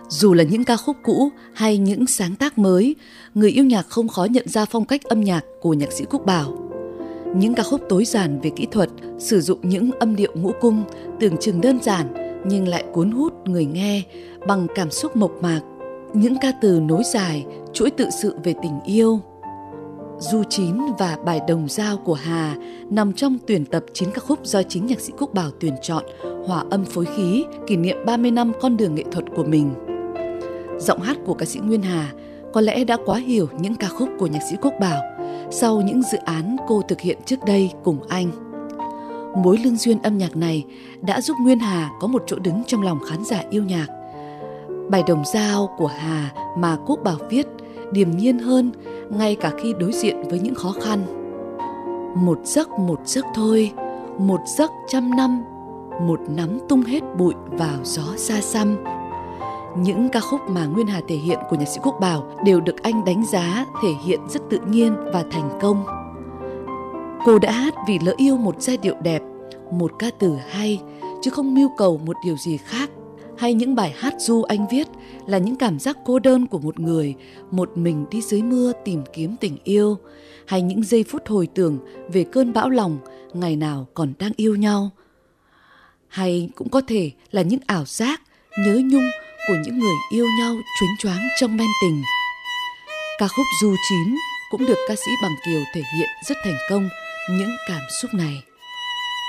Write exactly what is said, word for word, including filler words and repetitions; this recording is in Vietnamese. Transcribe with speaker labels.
Speaker 1: Dù là những ca khúc cũ hay những sáng tác mới, người yêu nhạc không khó nhận ra phong cách âm nhạc của nhạc sĩ Quốc Bảo. Những ca khúc tối giản về kỹ thuật, sử dụng những âm điệu ngũ cung, tưởng chừng đơn giản nhưng lại cuốn hút người nghe bằng cảm xúc mộc mạc. Những ca từ nối dài, chuỗi tự sự về tình yêu. Du Chín và bài Đồng Dao của Hà nằm trong tuyển tập chín ca khúc do chính nhạc sĩ Quốc Bảo tuyển chọn, hòa âm phối khí, kỷ niệm ba mươi năm con đường nghệ thuật của mình. Giọng hát của ca sĩ Nguyên Hà có lẽ đã quá hiểu những ca khúc của nhạc sĩ Quốc Bảo sau những dự án cô thực hiện trước đây cùng anh. Mối lương duyên âm nhạc này đã giúp Nguyên Hà có một chỗ đứng trong lòng khán giả yêu nhạc. Bài Đồng Dao của Hà mà Quốc Bảo viết điềm nhiên hơn ngay cả khi đối diện với những khó khăn. Một giấc một giấc thôi, một giấc trăm năm, một nắm tung hết bụi vào gió xa xăm. Những ca khúc mà Nguyên Hà thể hiện của nhạc sĩ Quốc Bảo đều được anh đánh giá thể hiện rất tự nhiên và thành công. Cô đã hát vì lỡ yêu một giai điệu đẹp, một ca từ hay, chứ không mưu cầu một điều gì khác. Hay những bài hát du anh viết là những cảm giác cô đơn của một người, một mình đi dưới mưa tìm kiếm tình yêu. Hay những giây phút hồi tưởng về cơn bão lòng, ngày nào còn đang yêu nhau. Hay cũng có thể là những ảo giác, nhớ nhung của những người yêu nhau choáng choáng trong men tình. Ca khúc Du Chín cũng được ca sĩ Bằng Kiều thể hiện rất thành công những cảm xúc này.